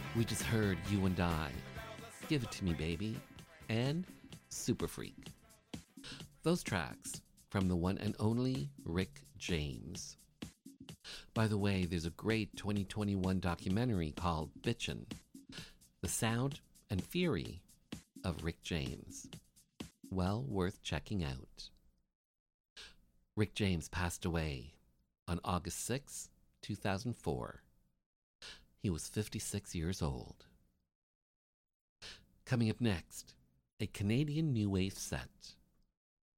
We just heard You and I, Give It To Me Baby, and Super Freak. Those tracks from the one and only Rick James. By the way, there's a great 2021 documentary called Bitchin', The Sound and Fury of Rick James. Well worth checking out. Rick James passed away on August 6, 2004. He was 56 years old. Coming up next, a Canadian new wave set